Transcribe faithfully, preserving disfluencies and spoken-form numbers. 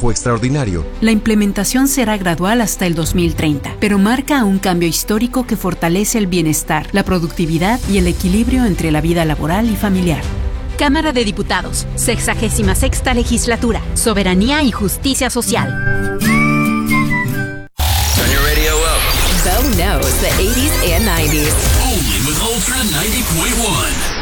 trabajo extraordinario. La implementación será gradual hasta el dos mil treinta, pero marca un cambio histórico que fortalece el bienestar, la productividad y el equilibrio entre la vida laboral y familiar. Cámara de Diputados, sexagésima sexta legislatura, soberanía y justicia social. Turn your radio up. Bo knows the eighties and nineties. Only with Ultra ninety point one.